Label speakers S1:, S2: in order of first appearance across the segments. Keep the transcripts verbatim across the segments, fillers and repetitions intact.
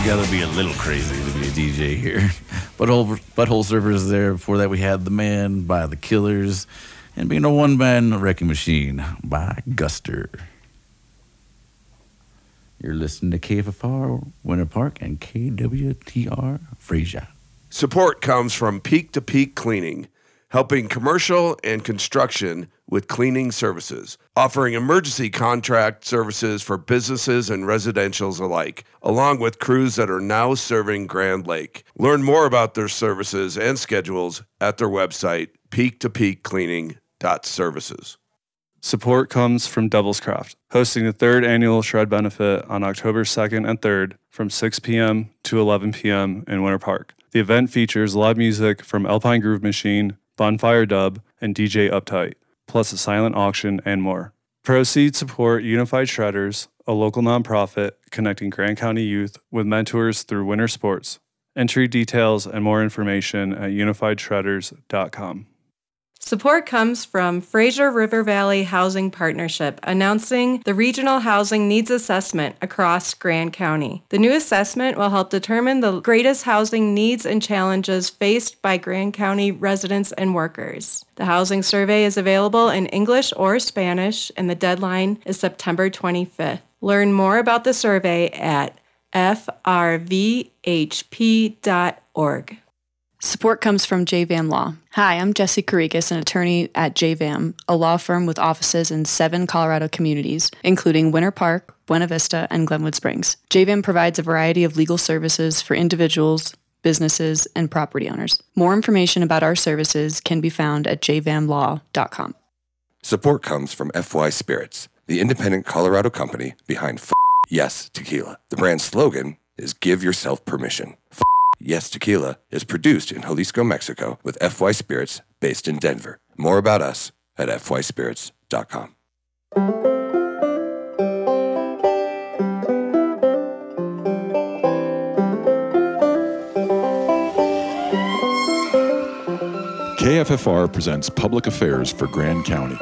S1: gotta be a little crazy to be a D J here. Butthole, Butthole Surfers there. Before that, we had The Man by The Killers, and Being a One-Man Wrecking Machine by Guster. You're listening to K F F R Winter Park and K W T R Frasier.
S2: Support comes from Peak to Peak Cleaning, helping commercial and construction with cleaning services, offering emergency contract services for businesses and residentials alike, along with crews that are now serving Grand Lake. Learn more about their services and schedules at their website, peak to peak cleaning dot services.
S3: Support comes from Devil's Craft, hosting the third annual Shred Benefit on October second and third from six p.m. to eleven p.m. in Winter Park. The event features live music from Alpine Groove Machine, Bonfire Dub, and D J Uptight, plus a silent auction and more. Proceeds support Unified Shredders, a local nonprofit connecting Grand County youth with mentors through winter sports. Entry details and more information at unified shredders dot com.
S4: Support comes from Fraser River Valley Housing Partnership, announcing the Regional Housing Needs Assessment across Grand County. The new assessment will help determine the greatest housing needs and challenges faced by Grand County residents and workers. The housing survey is available in English or Spanish, and the deadline is September twenty-fifth. Learn more about the survey at f r v h p dot org.
S5: Support comes from J V A M Law. Hi, I'm Jesse Karikas, an attorney at J V A M, a law firm with offices in seven Colorado communities, including Winter Park, Buena Vista, and Glenwood Springs. J V A M provides a variety of legal services for individuals, businesses, and property owners. More information about our services can be found at j v a m law dot com.
S6: Support comes from F Y Spirits, the independent Colorado company behind F Yes Tequila. The brand's slogan is Give Yourself Permission. F Yes Tequila is produced in Jalisco, Mexico, with F Y Spirits based in Denver. More about us at f y spirits dot com.
S7: K F F R presents Public Affairs for Grand County.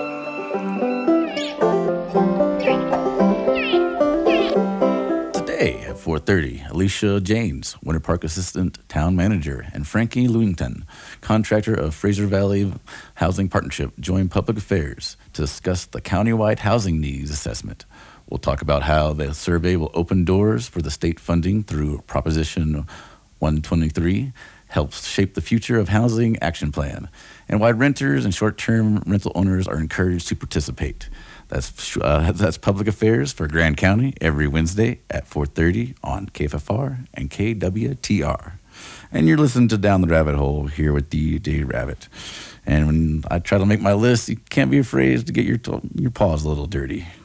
S1: At four thirty, Alicia Janes, Winter Park Assistant Town Manager, and Frankie Lewington, contractor of Fraser Valley Housing Partnership, join Public Affairs to discuss the countywide housing needs assessment. We'll talk about how the survey will open doors for the state funding through Proposition one twenty-three, helps shape the future of housing action plan, and why renters and short-term rental owners are encouraged to participate. That's uh, that's Public Affairs for Grand County every Wednesday at four thirty on K F F R and K W T R. And you're listening to Down the Rabbit Hole here with D J Rabbit. And when I try to make my list, you can't be afraid to get your your paws a little dirty.